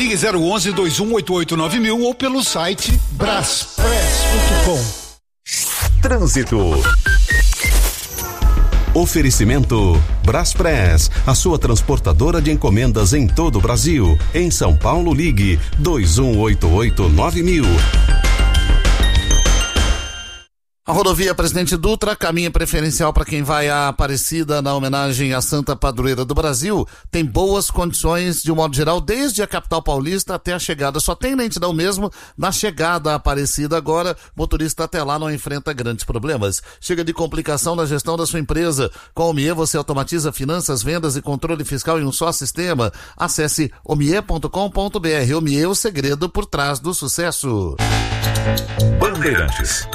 Ligue 011-2188-9000 ou pelo site braspress.com. Trânsito. Oferecimento Braspress, a sua transportadora de encomendas em todo o Brasil. Em São Paulo, ligue 2188-9000. A rodovia Presidente Dutra, caminho preferencial para quem vai à Aparecida na homenagem à Santa Padroeira do Brasil, tem boas condições de um modo geral, desde a capital paulista até a chegada. Só tem lentidão mesmo na chegada à Aparecida. Agora, motorista até lá não enfrenta grandes problemas. Chega de complicação na gestão da sua empresa. Com a Omie você automatiza finanças, vendas e controle fiscal em um só sistema. Acesse omie.com.br. Omie, o segredo por trás do sucesso. Bandeirantes.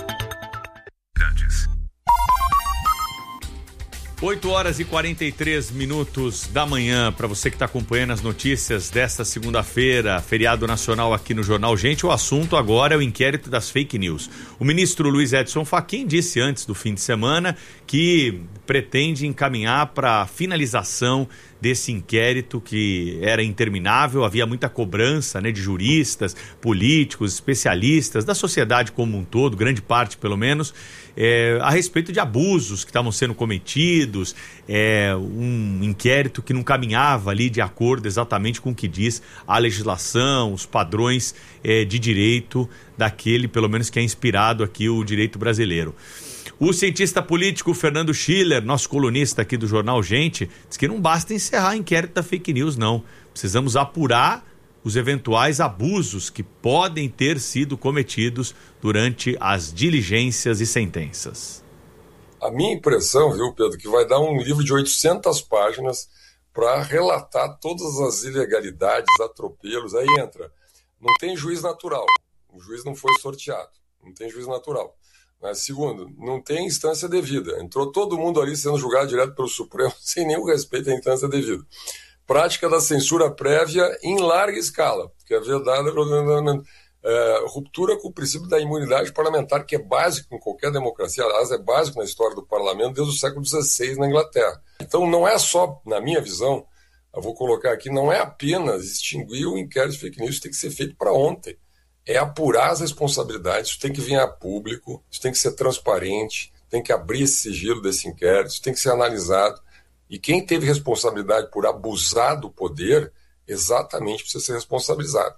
8h43 da manhã, para você que está acompanhando as notícias desta segunda-feira, feriado nacional aqui no Jornal Gente. O assunto agora é o inquérito das fake news. O ministro Luiz Edson Fachin disse antes do fim de semana que pretende encaminhar para a finalização desse inquérito, que era interminável. Havia muita cobrança, né, de juristas, políticos, especialistas, da sociedade como um todo, grande parte pelo menos, a respeito de abusos que estavam sendo cometidos, um inquérito que não caminhava ali de acordo exatamente com o que diz a legislação, os padrões de direito daquele, pelo menos, que é inspirado aqui o direito brasileiro. O cientista político Fernando Schiller, nosso colunista aqui do Jornal Gente, diz que não basta encerrar o inquérito da fake news, não. Precisamos apurar os eventuais abusos que podem ter sido cometidos durante as diligências e sentenças. A minha impressão, viu, Pedro, que vai dar um livro de 800 páginas para relatar todas as ilegalidades, atropelos. Aí entra, não tem juiz natural, o juiz não foi sorteado, não tem juiz natural. Segundo, não tem instância devida. Entrou todo mundo ali sendo julgado direto pelo Supremo, sem nenhum respeito à instância devida. Prática da censura prévia em larga escala, que é verdade, ruptura com o princípio da imunidade parlamentar, que é básico em qualquer democracia, aliás, é básico na história do parlamento desde o século XVI na Inglaterra. Então não é só, na minha visão, eu vou colocar aqui, não é apenas extinguir o inquérito de fake news, isso tem que ser feito para ontem. É apurar as responsabilidades, isso tem que vir a público, isso tem que ser transparente, tem que abrir esse sigilo desse inquérito, isso tem que ser analisado. E quem teve responsabilidade por abusar do poder, exatamente precisa ser responsabilizado.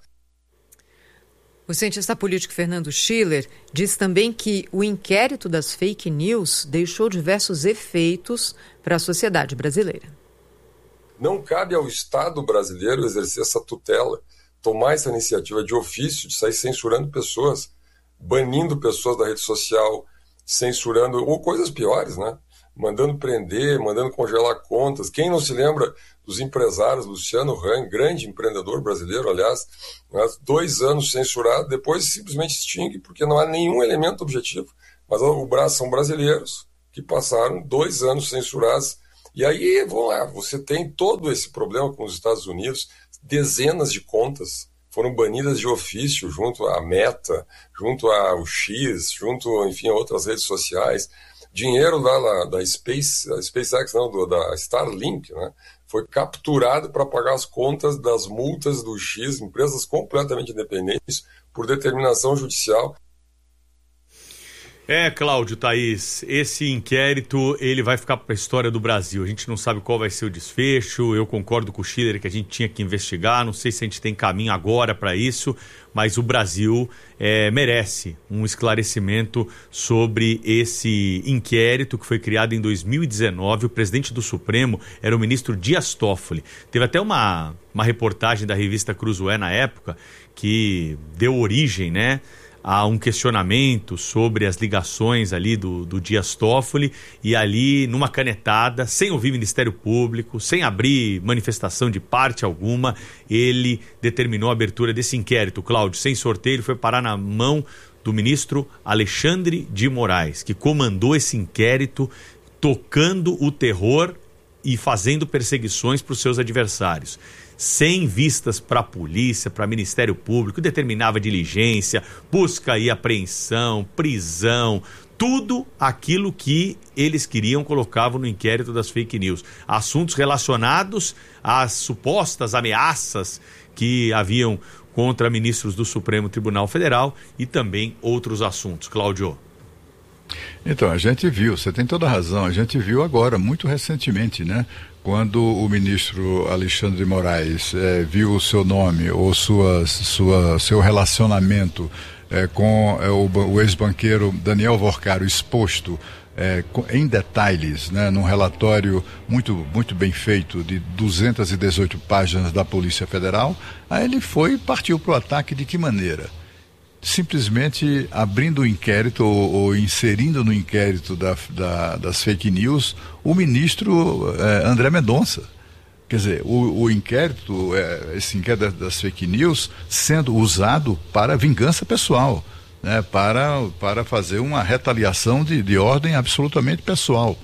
O cientista político Fernando Schiller diz também que o inquérito das fake news deixou diversos efeitos para a sociedade brasileira. Não cabe ao Estado brasileiro exercer essa tutela, tomar essa iniciativa de ofício, de sair censurando pessoas, banindo pessoas da rede social, censurando, ou coisas piores, né? Mandando prender, mandando congelar contas. Quem não se lembra dos empresários, Luciano Hang, grande empreendedor brasileiro, aliás, 2 anos censurado, depois simplesmente extingue, porque não há nenhum elemento objetivo. Mas são brasileiros que passaram 2 anos censurados. E aí, vamos lá, você tem todo esse problema com os Estados Unidos. Dezenas de contas foram banidas de ofício junto à Meta, junto ao X, junto, enfim, a outras redes sociais. Dinheiro lá da SpaceX, não, da Starlink, né, foi capturado para pagar as contas das multas do X, empresas completamente independentes, por determinação judicial. Cláudio, Thaís, esse inquérito, ele vai ficar para a história do Brasil. A gente não sabe qual vai ser o desfecho. Eu concordo com o Schiller que a gente tinha que investigar. Não sei se a gente tem caminho agora para isso, mas o Brasil merece um esclarecimento sobre esse inquérito que foi criado em 2019. O presidente do Supremo era o ministro Dias Toffoli. Teve até uma reportagem da revista Cruzoé na época que deu origem, né, há um questionamento sobre as ligações ali do Dias Toffoli, e ali, numa canetada, sem ouvir Ministério Público, sem abrir manifestação de parte alguma, ele determinou a abertura desse inquérito. Cláudio, sem sorteio, ele foi parar na mão do ministro Alexandre de Moraes, que comandou esse inquérito, tocando o terror e fazendo perseguições para os seus adversários. Sem vistas para a polícia, para o Ministério Público, determinava diligência, busca e apreensão, prisão, tudo aquilo que eles queriam colocavam no inquérito das fake news. Assuntos relacionados às supostas ameaças que haviam contra ministros do Supremo Tribunal Federal e também outros assuntos. Cláudio. Então, a gente viu, você tem toda a razão, a gente viu agora, muito recentemente, né? Quando o ministro Alexandre de Moraes viu o seu nome ou seu relacionamento com o ex-banqueiro Daniel Vorcaro exposto em detalhes, né, num relatório muito, muito bem feito de 218 páginas da Polícia Federal, aí ele partiu para o ataque de que maneira? Simplesmente abrindo o inquérito ou inserindo no inquérito das fake news o ministro André Mendonça. Quer dizer, o inquérito, esse inquérito das fake news sendo usado para vingança pessoal, né, para fazer uma retaliação de ordem absolutamente pessoal,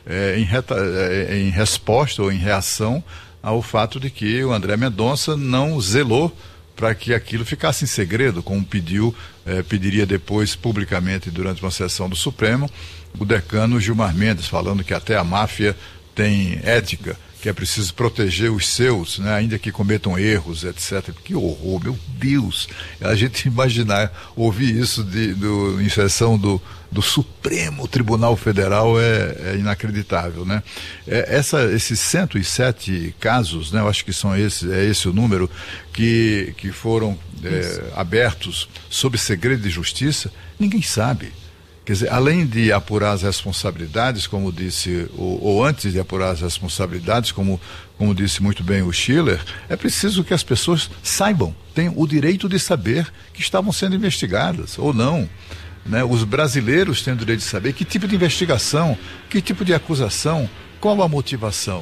em resposta ou em reação ao fato de que o André Mendonça não zelou para que aquilo ficasse em segredo, como pediria depois publicamente durante uma sessão do Supremo, o decano Gilmar Mendes, falando que até a máfia tem ética, que é preciso proteger os seus, né, ainda que cometam erros, etc. Que horror, meu Deus! A gente ouvir isso em sessão do Supremo Tribunal Federal é inacreditável, né? Esses 107 casos, né, eu acho que esse o número, que foram abertos sob segredo de justiça, ninguém sabe. Quer dizer, além de apurar as responsabilidades, como disse, ou antes de apurar as responsabilidades, como disse muito bem o Schiller, é preciso que as pessoas saibam, tenham o direito de saber que estavam sendo investigadas ou não. Né? Os brasileiros têm o direito de saber que tipo de investigação, que tipo de acusação, qual a motivação.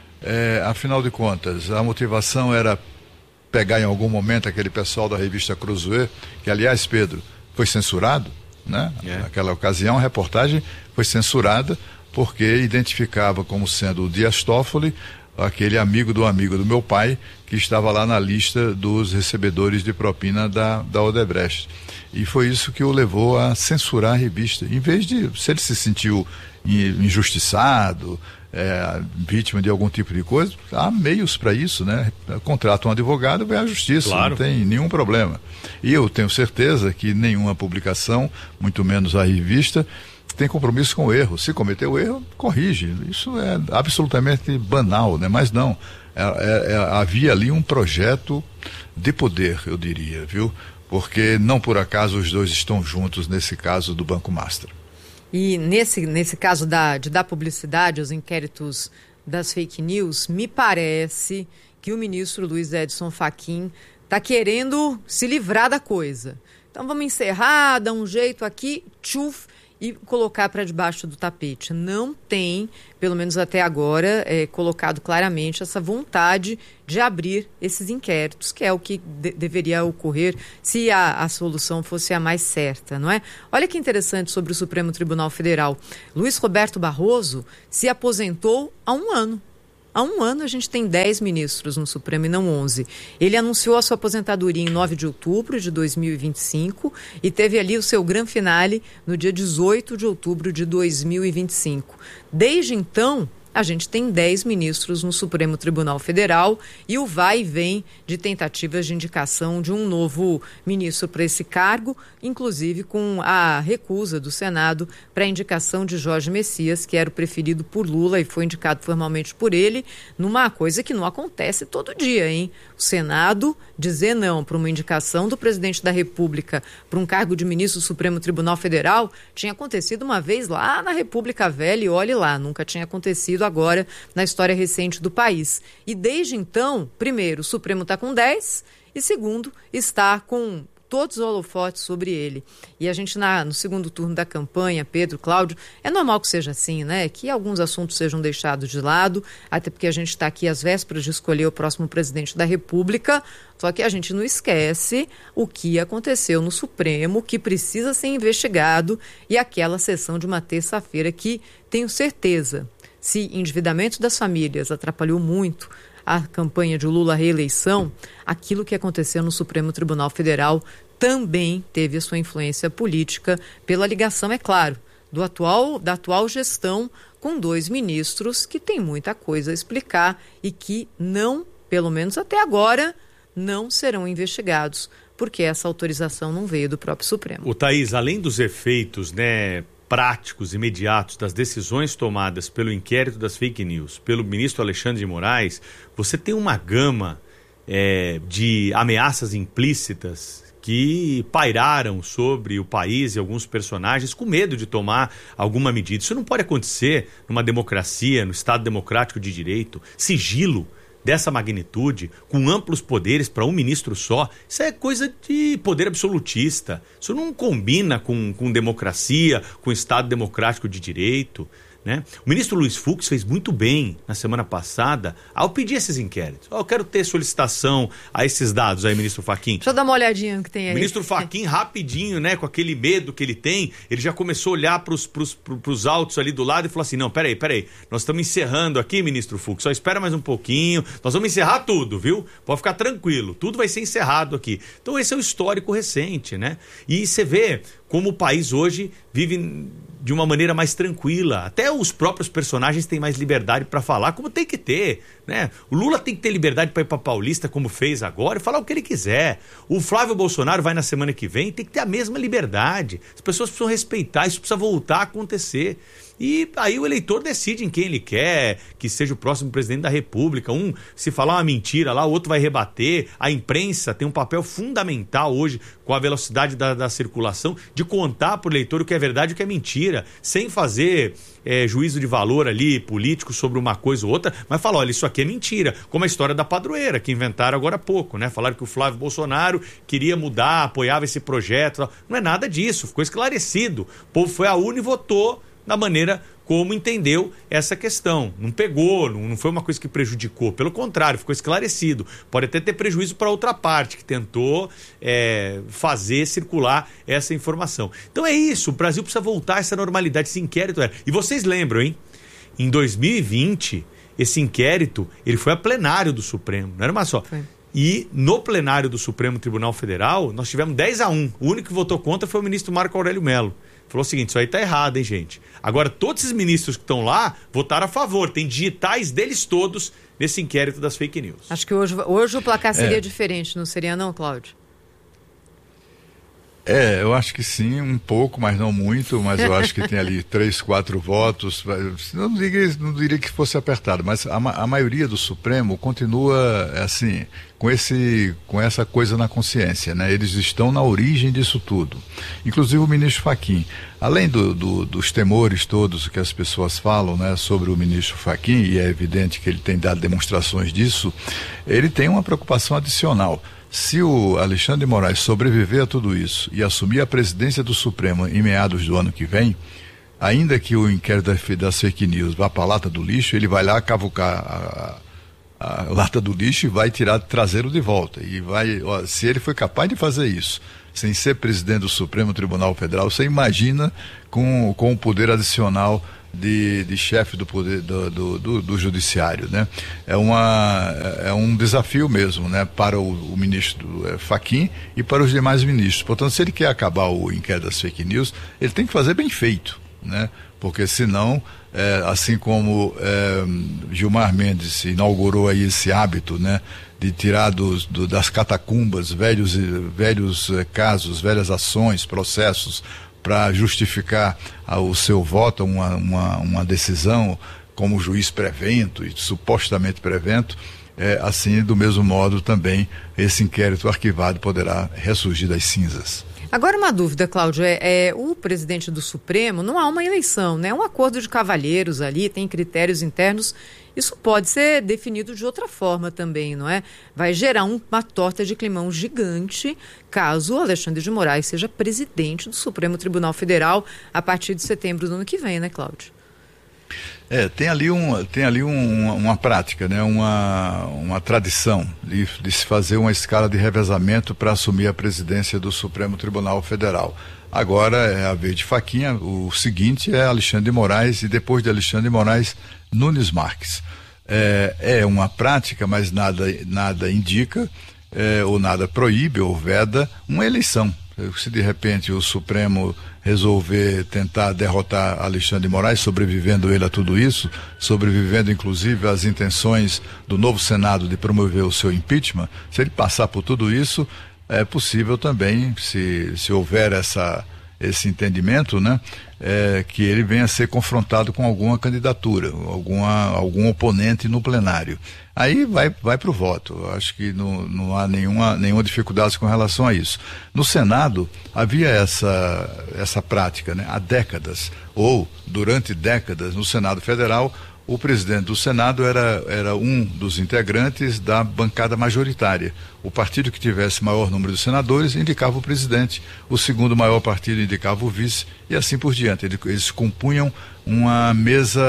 Afinal de contas, a motivação era pegar em algum momento aquele pessoal da revista Cruzoé, que, aliás, Pedro, foi censurado, né? Naquela ocasião a reportagem foi censurada porque identificava como sendo o Dias Toffoli, aquele amigo do meu pai, que estava lá na lista dos recebedores de propina da Odebrecht. E foi isso que o levou a censurar a revista. Em vez de, se ele se sentiu injustiçado, vítima de algum tipo de coisa, há meios para isso, né? Contrata um advogado e vai à justiça, claro. Não tem nenhum problema. E eu tenho certeza que nenhuma publicação, muito menos a revista, tem compromisso com o erro. Se cometeu o erro, corrige. Isso é absolutamente banal, né? Mas não. Havia ali um projeto de poder, eu diria, viu? Porque não por acaso os dois estão juntos nesse caso do Banco Master. E nesse caso de dar publicidade aos inquéritos das fake news, me parece que o ministro Luiz Edson Fachin está querendo se livrar da coisa. Então vamos encerrar, dar um jeito aqui, tchuf, e colocar para debaixo do tapete. Não tem, pelo menos até agora, colocado claramente essa vontade de abrir esses inquéritos, que é o que deveria ocorrer se a solução fosse a mais certa, não é? Olha que interessante sobre o Supremo Tribunal Federal. Luiz Roberto Barroso se aposentou há um ano. Há um ano a gente tem 10 ministros no Supremo e não 11. Ele anunciou a sua aposentadoria em 9 de outubro de 2025 e teve ali o seu grand finale no dia 18 de outubro de 2025. Desde então, a gente tem 10 ministros no Supremo Tribunal Federal e o vai e vem de tentativas de indicação de um novo ministro para esse cargo, inclusive com a recusa do Senado para a indicação de Jorge Messias, que era o preferido por Lula e foi indicado formalmente por ele, numa coisa que não acontece todo dia, hein? O Senado dizer não para uma indicação do presidente da República para um cargo de ministro do Supremo Tribunal Federal tinha acontecido uma vez lá na República Velha e olhe lá, nunca tinha acontecido agora na história recente do país. E desde então, primeiro, o Supremo está com 10 e segundo, está com todos os holofotes sobre ele. E a gente no segundo turno da campanha, Pedro, Cláudio, é normal que seja assim, né? Que alguns assuntos sejam deixados de lado, até porque a gente está aqui às vésperas de escolher o próximo presidente da República, só que a gente não esquece o que aconteceu no Supremo, que precisa ser investigado, e aquela sessão de uma terça-feira que, tenho certeza, se endividamento das famílias atrapalhou muito a campanha de Lula à reeleição, aquilo que aconteceu no Supremo Tribunal Federal também teve a sua influência política pela ligação, é claro, da atual gestão, com 2 ministros que têm muita coisa a explicar e que não, pelo menos até agora, não serão investigados, porque essa autorização não veio do próprio Supremo. O Thaís, além dos efeitos, práticos, imediatos das decisões tomadas pelo inquérito das fake news, pelo ministro Alexandre de Moraes, você tem uma gama de ameaças implícitas que pairaram sobre o país e alguns personagens com medo de tomar alguma medida. Isso não pode acontecer numa democracia, no Estado democrático de direito. Sigilo dessa magnitude, com amplos poderes para um ministro só, isso é coisa de poder absolutista. Isso não combina com democracia, com Estado democrático de direito, né? O ministro Luiz Fux fez muito bem na semana passada ao pedir esses inquéritos. Eu quero ter solicitação a esses dados aí, ministro Fachin. Deixa eu dar uma olhadinha no que tem aí. O ministro Fachin, rapidinho, com aquele medo que ele tem, ele já começou a olhar pros autos ali do lado e falou assim, não, peraí, nós estamos encerrando aqui, ministro Fux, só espera mais um pouquinho, nós vamos encerrar tudo, viu? Pode ficar tranquilo, tudo vai ser encerrado aqui. Então esse é o histórico recente, né? E você vê como o país hoje vive de uma maneira mais tranquila. Até os próprios personagens têm mais liberdade para falar, como tem que ter, né? O Lula tem que ter liberdade para ir para Paulista, como fez agora, e falar o que ele quiser. O Flávio Bolsonaro vai na semana que vem, tem que ter a mesma liberdade. As pessoas precisam respeitar, isso precisa voltar a acontecer. E aí o eleitor decide em quem ele quer que seja o próximo presidente da República. Se falar uma mentira lá, o outro vai rebater. A imprensa tem um papel fundamental hoje, com a velocidade da circulação, de contar para o eleitor o que é verdade e o que é mentira, sem fazer juízo de valor ali, político, sobre uma coisa ou outra, mas falar, olha, isso aqui é mentira. Como a história da padroeira, que inventaram agora há pouco, né? Falaram que o Flávio Bolsonaro queria mudar, apoiava esse projeto. Não é nada disso, ficou esclarecido. O povo foi à urna e votou da maneira como entendeu essa questão. Não pegou, não foi uma coisa que prejudicou, pelo contrário, ficou esclarecido. Pode até ter prejuízo para outra parte que tentou fazer circular essa informação. Então é isso, o Brasil precisa voltar a essa normalidade, esse inquérito. E vocês lembram, hein? Em 2020, esse inquérito, ele foi a plenário do Supremo, não era uma só. Foi. E no plenário do Supremo Tribunal Federal, nós tivemos 10-1. O único que votou contra foi o ministro Marco Aurélio Mello. Falou o seguinte, isso aí tá errado, hein, gente? Agora, todos esses ministros que estão lá votaram a favor. Tem digitais deles todos nesse inquérito das fake news. Acho que hoje o placar seria diferente, não seria não, Cláudio? Eu acho que sim, um pouco, mas não muito, mas eu acho que tem ali 3, 4 votos, não diria que fosse apertado, mas a maioria do Supremo continua, assim, com essa coisa na consciência, né? Eles estão na origem disso tudo, inclusive o ministro Fachin, além dos temores todos que as pessoas falam, né, sobre o ministro Fachin, e é evidente que ele tem dado demonstrações disso, ele tem uma preocupação adicional. Se o Alexandre de Moraes sobreviver a tudo isso e assumir a presidência do Supremo em meados do ano que vem, ainda que o inquérito das fake news vá para a lata do lixo, ele vai lá cavucar a lata do lixo e vai trazê-lo de volta. E se ele foi capaz de fazer isso, sem ser presidente do Supremo Tribunal Federal, você imagina com o poder adicional de chefe do poder do judiciário, né? É um desafio mesmo, né, para o ministro Fachin e para os demais ministros. Portanto, se ele quer acabar o inquérito das fake news, ele tem que fazer bem feito, né? Porque senão, assim como Gilmar Mendes inaugurou aí esse hábito, né, de tirar das catacumbas velhos casos, velhas ações, processos, para justificar o seu voto, uma decisão como juiz prevento e supostamente prevento, assim, do mesmo modo também esse inquérito arquivado poderá ressurgir das cinzas. Agora uma dúvida, Cláudio, o presidente do Supremo, não há uma eleição, né? É um acordo de cavalheiros ali, tem critérios internos, isso pode ser definido de outra forma também, não é? Vai gerar uma torta de climão gigante caso o Alexandre de Moraes seja presidente do Supremo Tribunal Federal a partir de setembro do ano que vem, né, Cláudio? Tem ali uma prática, né? uma tradição de se fazer uma escala de revezamento para assumir a presidência do Supremo Tribunal Federal. Agora é a vez de Fachin, o seguinte é Alexandre de Moraes e depois de Alexandre de Moraes, Nunes Marques. É uma prática, mas nada indica ou nada proíbe ou veda uma eleição. se de repente o Supremo resolver tentar derrotar Alexandre de Moraes, sobrevivendo ele a tudo isso, sobrevivendo inclusive às intenções do novo Senado de promover o seu impeachment, se ele passar por tudo isso, é possível também, se houver esse entendimento, né, que ele venha a ser confrontado com alguma candidatura, algum oponente no plenário. Aí vai para o voto. Eu acho que não há nenhuma dificuldade com relação a isso. No Senado havia essa prática, né, há décadas, ou durante décadas, no Senado Federal, o presidente do Senado era um dos integrantes da bancada majoritária. O partido que tivesse maior número de senadores indicava o presidente, o segundo maior partido indicava o vice, e assim por diante. Eles compunham uma mesa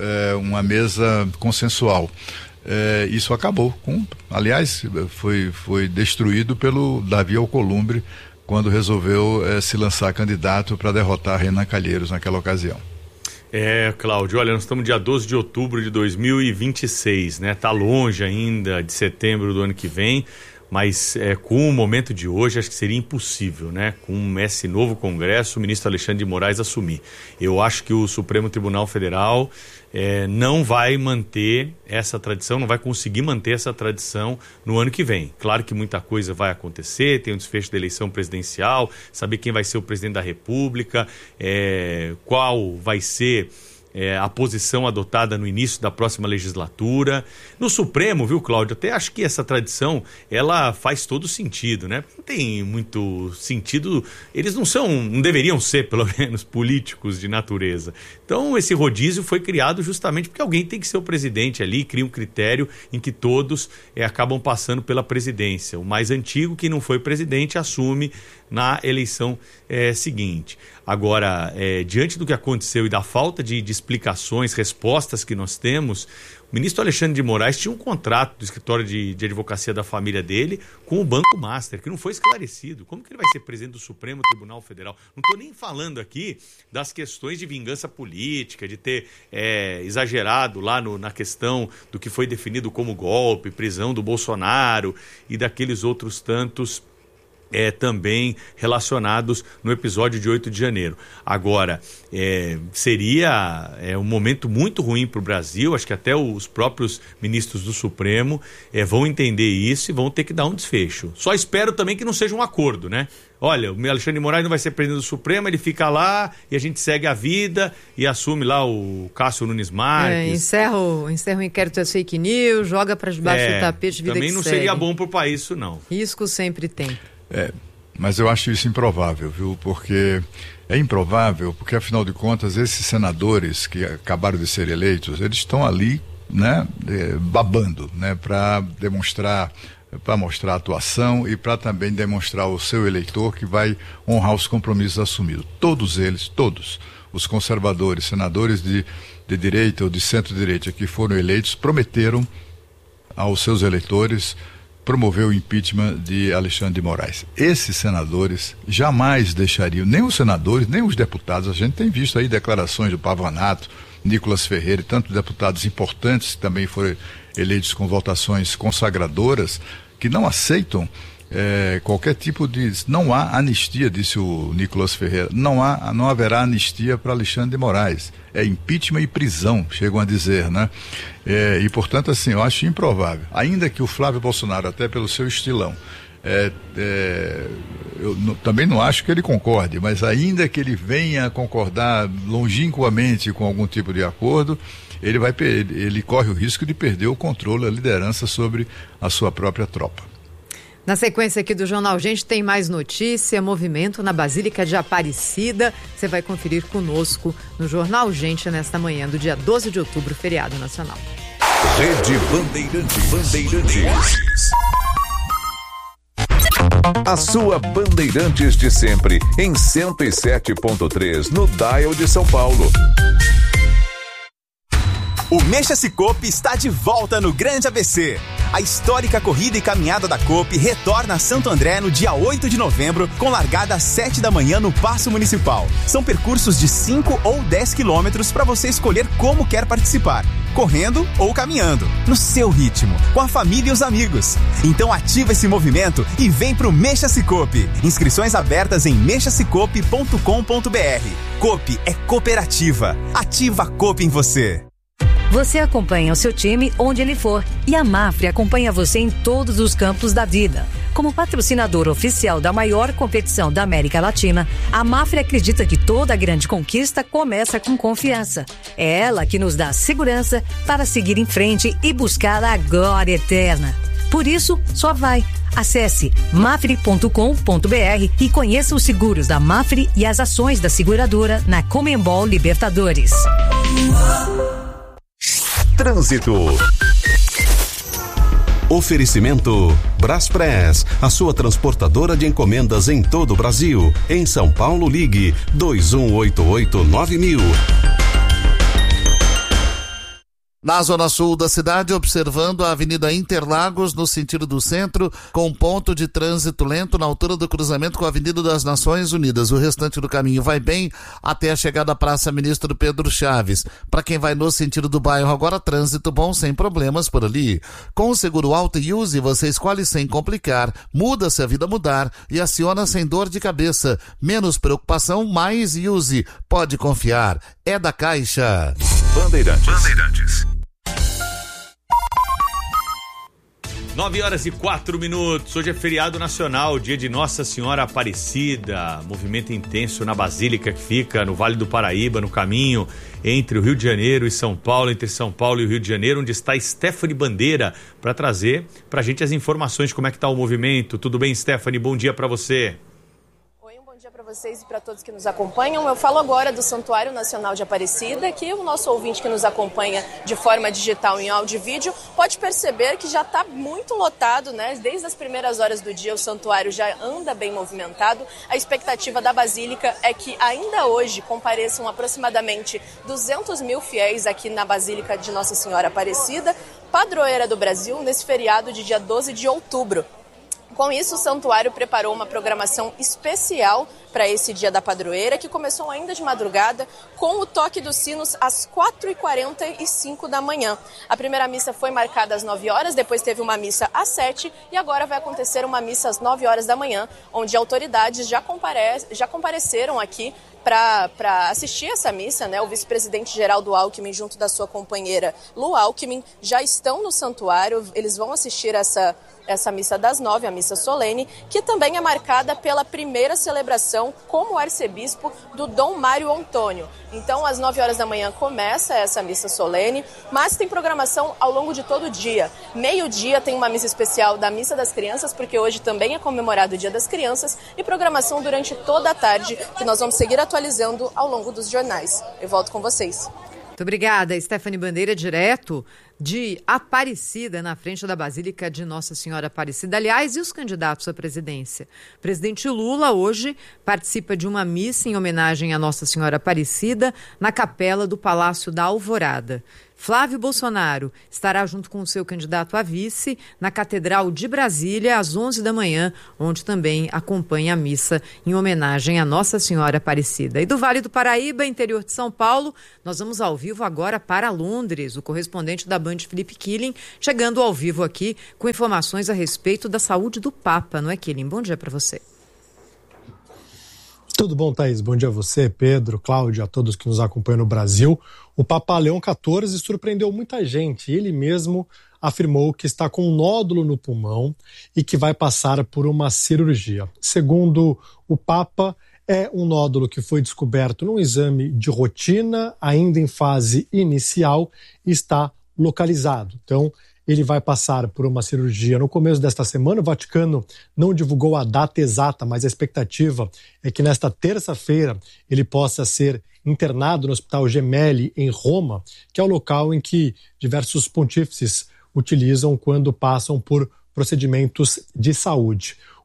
consensual. Isso acabou aliás, foi destruído pelo Davi Alcolumbre quando resolveu se lançar candidato para derrotar Renan Calheiros naquela ocasião. Cláudio, olha, nós estamos dia 12 de outubro de 2026, né? Tá longe ainda de setembro do ano que vem, mas com o momento de hoje acho que seria impossível, né? Com esse novo Congresso, o ministro Alexandre de Moraes assumir. Eu acho que o Supremo Tribunal Federal não vai manter essa tradição, não vai conseguir manter essa tradição no ano que vem. Claro que muita coisa vai acontecer, tem o desfecho da eleição presidencial, saber quem vai ser o presidente da República, qual vai ser a posição adotada no início da próxima legislatura. No Supremo, viu, Cláudio, até acho que essa tradição, ela faz todo sentido, né? Não tem muito sentido, eles não deveriam ser, pelo menos, políticos de natureza. Então, esse rodízio foi criado justamente porque alguém tem que ser o presidente ali, cria um critério em que todos acabam passando pela presidência. O mais antigo, que não foi presidente, assume na eleição seguinte. Agora, diante do que aconteceu e da falta de explicações, respostas que nós temos, o ministro Alexandre de Moraes tinha um contrato do escritório de advocacia da família dele com o Banco Master, que não foi esclarecido. Como que ele vai ser presidente do Supremo Tribunal Federal? Não estou nem falando aqui das questões de vingança política, de ter exagerado lá na questão do que foi definido como golpe, prisão do Bolsonaro e daqueles outros tantos também relacionados no episódio de 8 de janeiro. Agora, seria um momento muito ruim para o Brasil, acho que até os próprios ministros do Supremo vão entender isso e vão ter que dar um desfecho. Só espero também que não seja um acordo, né? Olha, o Alexandre de Moraes não vai ser presidente do Supremo, ele fica lá e a gente segue a vida e assume lá o Cássio Nunes Marques. Encerra o inquérito das fake news, joga para debaixo do tapete, vida também que não segue. Seria bom para o país isso não. Risco sempre tem. Mas eu acho isso improvável, viu? Porque é improvável, porque afinal de contas esses senadores que acabaram de ser eleitos, eles estão ali, né, babando, né, para mostrar atuação e para também demonstrar ao seu eleitor que vai honrar os compromissos assumidos. Todos eles, os conservadores, senadores de direita ou de centro-direita que foram eleitos, prometeram aos seus eleitores promover o impeachment de Alexandre de Moraes. Esses senadores jamais deixariam, nem os senadores, nem os deputados. A gente tem visto aí declarações do Pavanato, Nicolas Ferreira e tantos deputados importantes que também foram eleitos com votações consagradoras, que não aceitam qualquer tipo de... Não há anistia, disse o Nicolas Ferreira, não haverá anistia para Alexandre de Moraes. É impeachment e prisão, chegam a dizer, né? E, portanto, assim, eu acho improvável. Ainda que o Flávio Bolsonaro, até pelo seu estilão, eu também não acho que ele concorde, mas ainda que ele venha a concordar longínquamente com algum tipo de acordo, ele corre o risco de perder o controle, a liderança sobre a sua própria tropa. Na sequência aqui do Jornal Gente tem mais notícia, movimento na Basílica de Aparecida. Você vai conferir conosco no Jornal Gente nesta manhã do dia 12 de outubro, feriado nacional. Rede Bandeirantes. A sua Bandeirantes de sempre em 107.3 no dial de São Paulo. O Mexa-se Coop está de volta no Grande ABC. A histórica corrida e caminhada da Coop retorna a Santo André no dia 8 de novembro, com largada às 7 da manhã no Paço Municipal. São percursos de 5 ou 10 quilômetros para você escolher como quer participar, correndo ou caminhando, no seu ritmo, com a família e os amigos. Então ativa esse movimento e vem pro Mexa-se Coop. Inscrições abertas em mexasecoop.com.br. Coop é cooperativa. Ativa a Coop em você. Você acompanha o seu time onde ele for e a Mafre acompanha você em todos os campos da vida. Como patrocinador oficial da maior competição da América Latina, a Mafre acredita que toda grande conquista começa com confiança. É ela que nos dá segurança para seguir em frente e buscar a glória eterna. Por isso, só vai. Acesse mafre.com.br e conheça os seguros da Mafre e as ações da seguradora na Conmebol Libertadores. Trânsito. Oferecimento Braspress, a sua transportadora de encomendas em todo o Brasil. Em São Paulo, ligue 2188-9000. Na zona sul da cidade, observando a Avenida Interlagos no sentido do centro, com ponto de trânsito lento na altura do cruzamento com a Avenida das Nações Unidas. O restante do caminho vai bem até a chegada à Praça Ministro Pedro Chaves. Para quem vai no sentido do bairro agora, trânsito bom, sem problemas por ali. Com o seguro Auto Use, você escolhe sem complicar, muda se a vida mudar e aciona sem dor de cabeça. Menos preocupação, mais Use. Pode confiar. É da Caixa. Bandeirantes. 9h04. Hoje é feriado nacional, dia de Nossa Senhora Aparecida. Movimento intenso na Basílica, que fica no Vale do Paraíba, no caminho entre o Rio de Janeiro e São Paulo, entre São Paulo e o Rio de Janeiro, onde está Stephanie Bandeira para trazer pra gente as informações de como é que tá o movimento. Tudo bem, Stephanie? Bom dia para você. Para vocês e para todos que nos acompanham. Eu falo agora do Santuário Nacional de Aparecida, que o nosso ouvinte que nos acompanha de forma digital em áudio e vídeo pode perceber que já está muito lotado, né? Desde as primeiras horas do dia o santuário já anda bem movimentado. A expectativa da Basílica é que ainda hoje compareçam aproximadamente 200 mil fiéis aqui na Basílica de Nossa Senhora Aparecida, padroeira do Brasil, nesse feriado de dia 12 de outubro. Com isso, o santuário preparou uma programação especial para esse dia da padroeira, que começou ainda de madrugada, com o toque dos sinos às 4h45 da manhã. A primeira missa foi marcada às 9 horas, depois teve uma missa às 7 e agora vai acontecer uma missa às 9 horas da manhã, onde autoridades já compareceram aqui para assistir essa missa, né? O vice-presidente Geraldo Alckmin, junto da sua companheira Lu Alckmin, já estão no santuário. Eles vão assistir essa missa das 9, a missa solene, que também é marcada pela primeira celebração como arcebispo do Dom Mário Antônio. Então, às 9 horas da manhã começa essa missa solene, mas tem programação ao longo de todo o dia. Meio-dia tem uma missa especial da Missa das Crianças, porque hoje também é comemorado o Dia das Crianças, e programação durante toda a tarde, que nós vamos seguir atualizando ao longo dos jornais. Eu volto com vocês. Muito obrigada, Stephanie Bandeira, direto de Aparecida, na frente da Basílica de Nossa Senhora Aparecida. Aliás, e os candidatos à presidência? O presidente Lula hoje participa de uma missa em homenagem a Nossa Senhora Aparecida na capela do Palácio da Alvorada. Flávio Bolsonaro estará junto com o seu candidato a vice na Catedral de Brasília às 11 da manhã, onde também acompanha a missa em homenagem a Nossa Senhora Aparecida. E do Vale do Paraíba, interior de São Paulo, nós vamos ao vivo agora para Londres. O correspondente da Band, Felipe Killing, chegando ao vivo aqui com informações a respeito da saúde do Papa, não é, Killing? Bom dia para você. Tudo bom, Thaís? Bom dia a você, Pedro, Cláudio, a todos que nos acompanham no Brasil. O Papa Leão XIV surpreendeu muita gente. Ele mesmo afirmou que está com um nódulo no pulmão e que vai passar por uma cirurgia. Segundo o Papa, é um nódulo que foi descoberto num exame de rotina, ainda em fase inicial, e está localizado. Então, ele vai passar por uma cirurgia no começo desta semana. O Vaticano não divulgou a data exata, mas a expectativa é que nesta terça-feira ele possa ser internado no Hospital Gemelli, em Roma, que é o local em que diversos pontífices utilizam quando passam por procedimentos de saúde.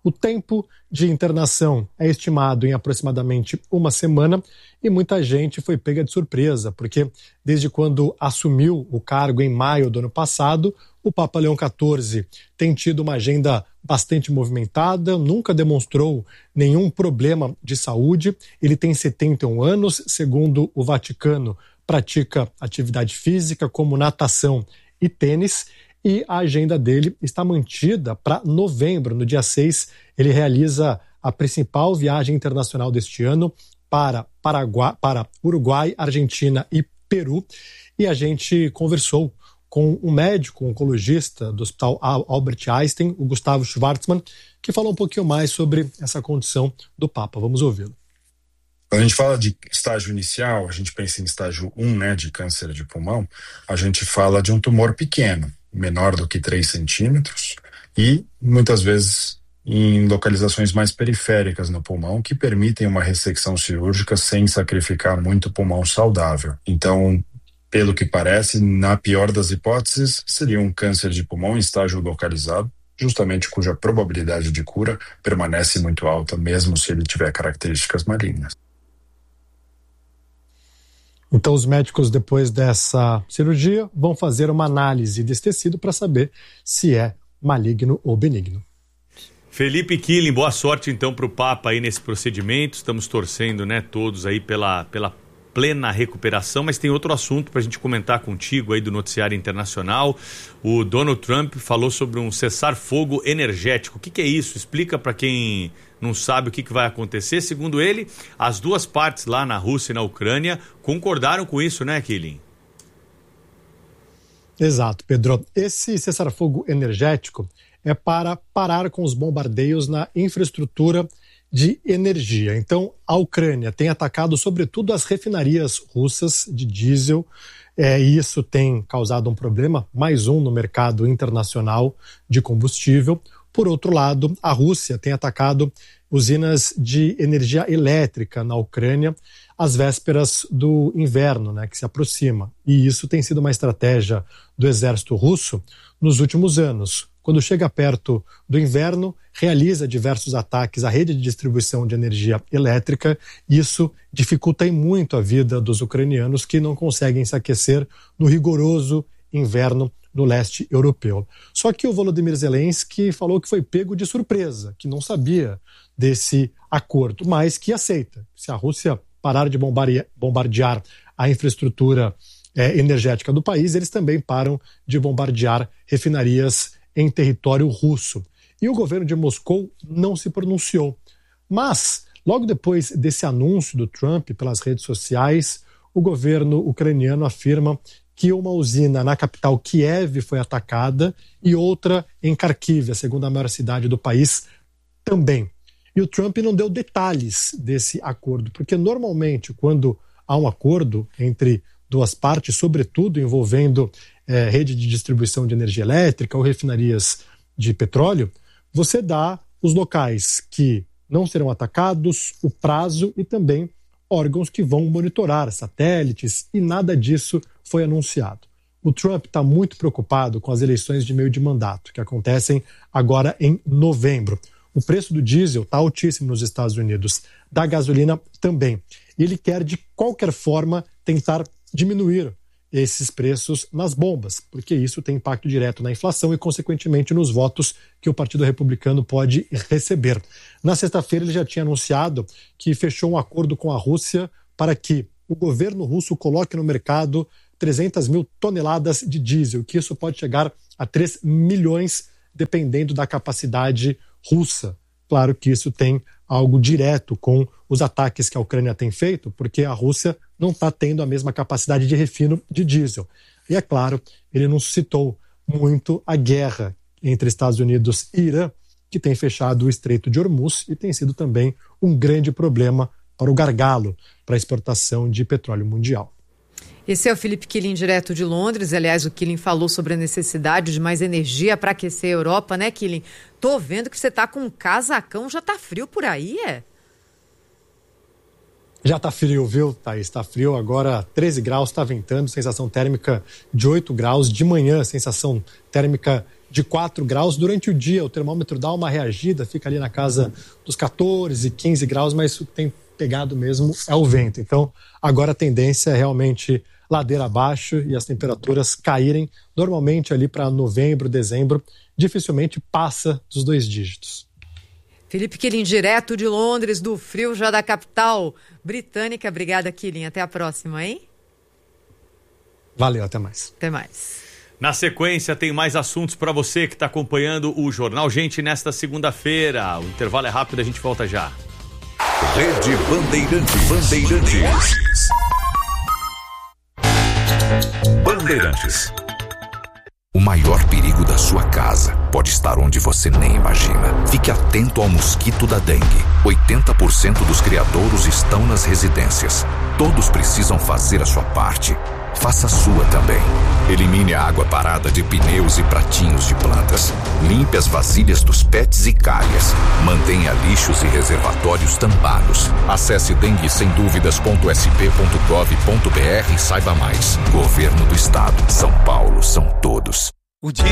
O tempo de internação é estimado em aproximadamente uma semana e muita gente foi pega de surpresa, porque desde quando assumiu o cargo em maio do ano passado, o Papa Leão XIV tem tido uma agenda bastante movimentada, nunca demonstrou nenhum problema de saúde. Ele tem 71 anos, segundo o Vaticano, pratica atividade física como natação e tênis, e a agenda dele está mantida para novembro. No dia 6, ele realiza a principal viagem internacional deste ano para Uruguai, Argentina e Peru. E a gente conversou com um médico oncologista do Hospital Albert Einstein, o Gustavo Schwartzmann, que falou um pouquinho mais sobre essa condição do Papa. Vamos ouvi-lo. Quando a gente fala de estágio inicial, a gente pensa em estágio 1, né, de câncer de pulmão, a gente fala de um tumor pequeno, menor do que 3 centímetros, e muitas vezes em localizações mais periféricas no pulmão, que permitem uma ressecção cirúrgica sem sacrificar muito pulmão saudável. Então, pelo que parece, na pior das hipóteses, seria um câncer de pulmão em estágio localizado, justamente cuja probabilidade de cura permanece muito alta, mesmo se ele tiver características malignas. Então, os médicos, depois dessa cirurgia, vão fazer uma análise desse tecido para saber se é maligno ou benigno. Felipe Killing, boa sorte então para o Papa aí nesse procedimento. Estamos torcendo, né, todos aí pela plena recuperação, mas tem outro assunto para a gente comentar contigo aí do noticiário internacional. O Donald Trump falou sobre um cessar-fogo energético. O que é isso? Explica para quem não sabe o que vai acontecer. Segundo ele, as duas partes lá na Rússia e na Ucrânia concordaram com isso, né, Killing? Exato, Pedro. Esse cessar-fogo energético é para parar com os bombardeios na infraestrutura de energia. Então, a Ucrânia tem atacado sobretudo as refinarias russas de diesel, e isso tem causado um problema, mais um no mercado internacional de combustível. Por outro lado, a Rússia tem atacado usinas de energia elétrica na Ucrânia às vésperas do inverno, né, que se aproxima. E isso tem sido uma estratégia do exército russo nos últimos anos. Quando chega perto do inverno, realiza diversos ataques à rede de distribuição de energia elétrica. Isso dificulta muito a vida dos ucranianos que não conseguem se aquecer no rigoroso inverno no leste europeu. Só que o Volodymyr Zelensky falou que foi pego de surpresa, que não sabia desse acordo, mas que aceita. Se a Rússia parar de bombardear a infraestrutura energética do país, eles também param de bombardear refinarias em território russo. E o governo de Moscou não se pronunciou. Mas, logo depois desse anúncio do Trump pelas redes sociais, o governo ucraniano afirma que uma usina na capital Kiev foi atacada e outra em Kharkiv, a segunda maior cidade do país, também. E o Trump não deu detalhes desse acordo, porque normalmente quando há um acordo entre duas partes, sobretudo envolvendo rede de distribuição de energia elétrica ou refinarias de petróleo, você dá os locais que não serão atacados, o prazo e também órgãos que vão monitorar satélites, e nada disso foi anunciado. O Trump está muito preocupado com as eleições de meio de mandato, que acontecem agora em novembro. O preço do diesel está altíssimo nos Estados Unidos, da gasolina também. E ele quer, de qualquer forma, tentar diminuir esses preços nas bombas, porque isso tem impacto direto na inflação e, consequentemente, nos votos que o Partido Republicano pode receber. Na sexta-feira, ele já tinha anunciado que fechou um acordo com a Rússia para que o governo russo coloque no mercado 300 mil toneladas de diesel, que isso pode chegar a 3 milhões, dependendo da capacidade russa. Claro que isso tem algo direto com os ataques que a Ucrânia tem feito, porque a Rússia não está tendo a mesma capacidade de refino de diesel. E é claro, ele não suscitou muito a guerra entre Estados Unidos e Irã, que tem fechado o Estreito de Hormuz e tem sido também um grande problema para o gargalo para a exportação de petróleo mundial. Esse é o Felipe Killing, direto de Londres. Aliás, o Killing falou sobre a necessidade de mais energia para aquecer a Europa, né, Killing? Tô vendo que você tá com um casacão, já tá frio por aí, é? Já tá frio, viu, Thaís? Tá frio agora, 13 graus, tá ventando, sensação térmica de 8 graus. De manhã, sensação térmica de 4 graus. Durante o dia, o termômetro dá uma reagida, fica ali na casa dos 14, 15 graus, mas o que tem pegado mesmo é o vento. Então, agora a tendência é realmente ladeira abaixo e as temperaturas caírem. Normalmente ali para novembro, dezembro, dificilmente passa dos 2 dígitos. Felipe Quilin, direto de Londres, do frio já da capital britânica. Obrigada, Quilin. Até a próxima, hein? Valeu, até mais. Até mais. Na sequência, tem mais assuntos para você que está acompanhando o Jornal Gente nesta segunda-feira. O intervalo é rápido, a gente volta já. Rede Bandeirantes. Bandeirantes. O maior perigo da sua casa pode estar onde você nem imagina. Fique atento ao mosquito da dengue. 80% dos criadouros estão nas residências. Todos precisam fazer a sua parte. Faça a sua também. Elimine a água parada de pneus e pratinhos de plantas. Limpe as vasilhas dos pets e calhas. Mantenha lixos e reservatórios tampados. Acesse denguesemduvidas.sp.gov.br e saiba mais. Governo do Estado. São Paulo, são todos. O dia